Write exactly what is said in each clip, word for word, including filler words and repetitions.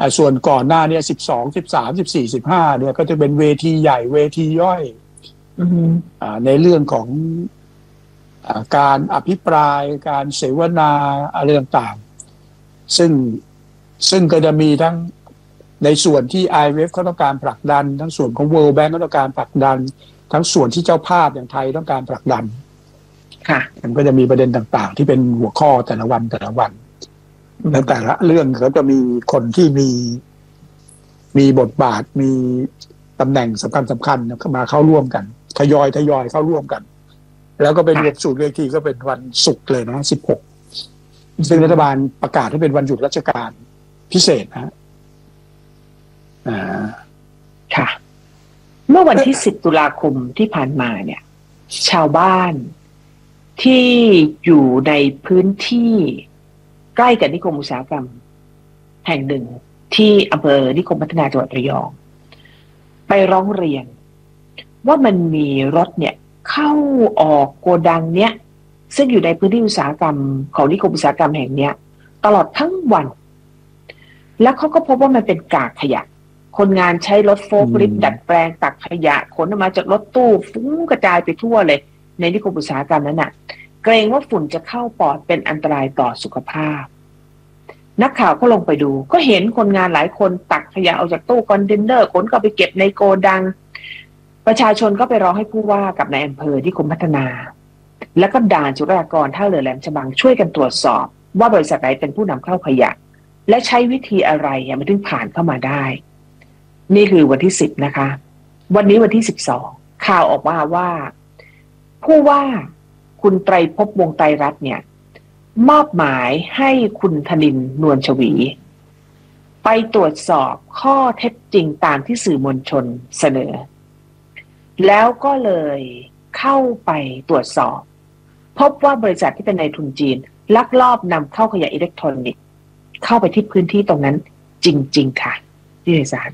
ส่วนก่อนหน้าเนี่ยสิบสอง สิบสาม สิบสี่ สิบห้าเนี่ยก็จะเป็นเวทีใหญ่เวทีย่อยในเรื่องของการอภิปรายการเสวนาอะไรต่างๆซึ่งซึ่งก็จะมีทั้งในส่วนที่ ไอ เอ็ม เอฟ เขาต้องการผลักดันทั้งส่วนของ World Bank ก็ต้องการผลักดันทั้งส่วนที่เจ้าภาพอย่างไทยต้องการผลักดันค่ะมันก็จะมีประเด็นต่างๆที่เป็นหัวข้อแต่ละวันแต่ละวันแล้วแต่ละเรื่องเขาจะมีคนที่มีมีบทบาทมีตำแหน่งสำคัญสำคัญมาเข้าร่วมกันทยอยทยอยเข้าร่วมกันแล้วก็เป็นรวมสูตรเวทีก็เป็นวันศุกร์เลยนะสิบหกซึ่งรัฐบาลประกาศให้เป็นวันหยุดราชการพิเศษนะอ่าค่ะเมื่อวันที่สิบตุลาคมที่ผ่านมาเนี่ยชาวบ้านที่อยู่ในพื้นที่ใกล้กับนิคมอุตสาหกรรมแห่งหนึ่งที่อำเภอนิคมพัฒนาจังหวัดระยองไปร้องเรียนว่ามันมีรถเนี่ยเข้าออกโกดังเนี้ยซึ่งอยู่ในพื้นที่อุตสาหกรรมของนิคมอุตสาหกรรมแห่งเนี้ยตลอดทั้งวันแล้วเขาก็พบว่ามันเป็นกากขยะคนงานใช้รถโฟล์คลิฟต์ดัดแปลงตักขยะขนออกมาจากรถตู้ฟุ้งกระจายไปทั่วเลยในนิคมอุตสาหกรรมนั้นน่ะเกรงว่าฝุ่นจะเข้าปอดเป็นอันตรายต่อสุขภาพนักข่าวก็ลงไปดูก็เห็นคนงานหลายคนตักขยะออกจากตู้คอนเทนเนอร์ขนก็ไปเก็บในโกดังประชาชนก็ไปร้องให้ผู้ว่ากับนายอำเภอนิคมพัฒนาแล้วก็ด่านจุฬาลงกรณ์ท่าเรือแหลมฉบังช่วยกันตรวจสอบว่าบริษัทไหนเป็นผู้นำเข้าขยะและใช้วิธีอะไรมันถึงผ่านเข้ามาได้นี่คือวันที่สิบนะคะวันนี้วันที่สิบสองข่าวออกมาว่าผู้ว่าคุณไตรภพวงศ์ไตรรัตน์เนี่ยมอบหมายให้คุณธนินทร์นวลชวีไปตรวจสอบข้อเท็จจริงตามที่สื่อมวลชนเสนอแล้วก็เลยเข้าไปตรวจสอบพบว่าบริษัทที่เป็นนายทุนจีนลักลอบนำเข้าขยะอิเล็กทรอนิกส์เข้าไปที่พื้นที่ตรงนั้นจริงๆค่ะที่ในศาล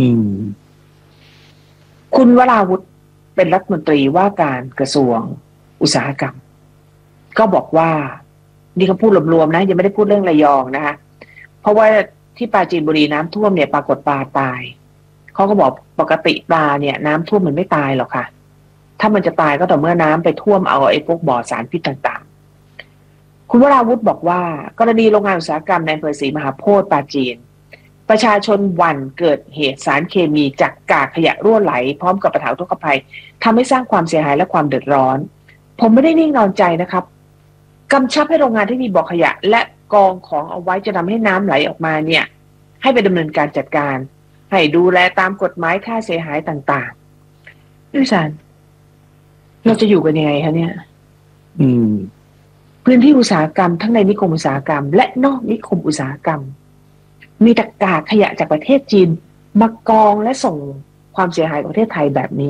คุณวราวุธเป็นรัฐมนตรีว่าการกระทรวงอุตสาหกรรมก็บอกว่านี่เขาพูดรวมๆนะยังไม่ได้พูดเรื่องระยองนะคะเพราะว่าที่ปราจีนบุรีน้ำท่วมเนี่ยปรากฏปลาตายเขาก็บอกปกติปลาเนี่ยน้ำท่วมมันไม่ตายหรอกค่ะถ้ามันจะตายก็ต่อเมื่อน้ำไปท่วมเอาไอ้พวกบ่อสารพิษต่างๆคุณวราวุธบอกว่ากรณีโรงงานอุตสาหกรรมในอำเภอศรีมหาโพธิ์ปราจีนประชาชนหวั่นเกิดเหตุสารเคมีจากกากขยะรั่วไหลพร้อมกับปัญหาอุทกภัยทำให้สร้างความเสียหายและความเดือดร้อนผมไม่ได้นิ่งนอนใจนะครับกำชับให้โรงงานที่มีบ่อขยะและกองของเอาไว้จะทำให้น้ำไหลออกมาเนี่ยให้ไปดำเนินการจัดการให้ดูแลตามกฎหมายค่าเสียหายต่างๆพี่สันเราจะอยู่กันยังไงคะเนี่ยอืมพื้นที่อุตสาหกรรมทั้งในนิคมอุตสาหกรรมและนอกนิคมอุตสาหกรรมมีตะกากขยะจากประเทศจีนมากองและส่งความเสียหายกับประเทศไทยแบบนี้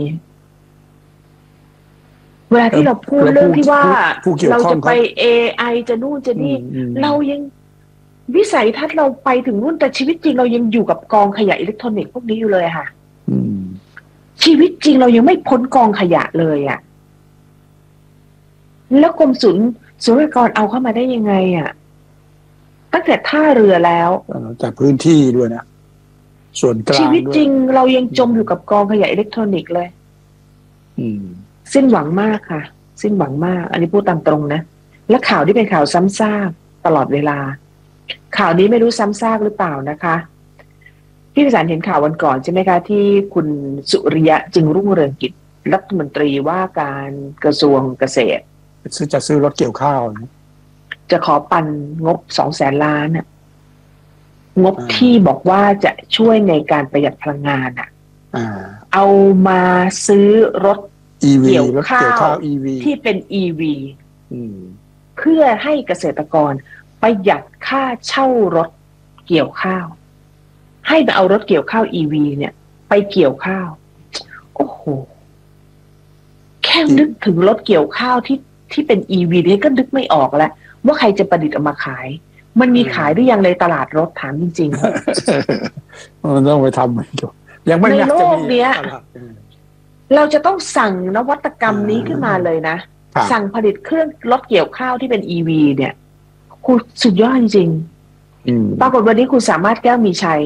เวลาที่เราพูดเรื่องที่ว่าเราจะไป เอ ไอ จะนู่นจะนี่เรายังวิสัยทัศน์เราไปถึงนู่นแต่ชีวิตจริงเรายังอยู่กับกองขยะอิเล็กทรอนิกส์พวกนี้อยู่เลยค่ะชีวิตจริงเรายังไม่พ้นกองขยะเลยอ่ะแล้วกรมศุลศุลกากรเอาเข้ามาได้ยังไงอ่ะตั้งแต่ท่าเรือแล้วจากพื้นที่ด้วยนะส่วนกลางชีวิตจริงเรายังจมอยู่กับกองขยะอิเล็กทรอนิกส์เลยอืมสิ้นหวังมากค่ะสิ้นหวังมากอันนี้พูดตามตรงนะและข่าวที่เป็นข่าวซ้ำซากตลอดเวลาข่าวนี้ไม่รู้ซ้ำซากหรือเปล่านะคะพี่พิสารเห็นข่าววันก่อนใช่ไหมคะที่คุณสุริยะจึงรุ่งเรืองกิจรัฐมนตรีว่าการกระทรวงเกษตรซื้อจะซื้อรถเกี่ยวข้าวนะจะขอปันงบสองแสนล้านน่ะงบที่บอกว่าจะช่วยในการประหยัดพลังงานอ่ะเอามาซื้อรถเกี่ยวข้าวที่เป็น อี วี เพื่อให้เกษตรกรประหยัดค่าเช่ารถเกี่ยวข้าวให้มาเอารถเกี่ยวข้าว อี วี เนี่ยไปเกี่ยวข้าวโอ้โหแค่นึกถึงรถเกี่ยวข้าวที่ที่เป็น อี วี นี่ก็นึกไม่ออกแล้วว่าใครจะประดิษฐ์ออกมาขายมันมีขายหรือยังในตลาดรถถามจริงๆมันต้องไปทำยังไม่ในโลกเนี้ยเราจะต้องสั่งนวัตกรรมนี้ขึ้นมาเลยนะสั่งผลิตเครื่องรถเกี่ยวข้าวที่เป็น อี วี เนี่ยคุณสุดยอดจริงๆปรากฏวันนี้คุณสามารถแก้วมีชัย